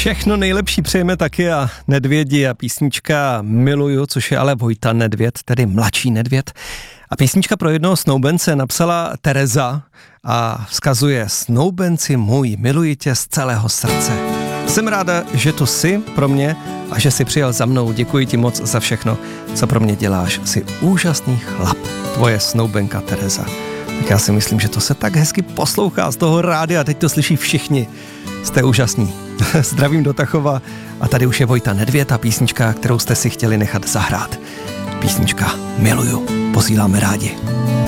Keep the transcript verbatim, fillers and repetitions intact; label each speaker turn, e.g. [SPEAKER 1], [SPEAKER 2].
[SPEAKER 1] Všechno nejlepší přejeme taky a Nedvědi a písnička Miluju, což je ale Vojta Nedvěd, tedy mladší Nedvěd. A písnička pro jednoho snoubence napsala Tereza a vzkazuje: snoubenci můj, miluji tě z celého srdce. Jsem ráda, že tu jsi pro mě a že jsi přijel za mnou. Děkuji ti moc za všechno, co pro mě děláš. Jsi úžasný chlap. Tvoje snoubenka Tereza. Tak já si myslím, že to se tak hezky poslouchá z toho rádia a teď to slyší všichni. Jste úžasní. Zdravím do Tachova a tady už je Vojta Nedvěd a písnička, kterou jste si chtěli nechat zahrát. Písnička Miluju. Posíláme rádi.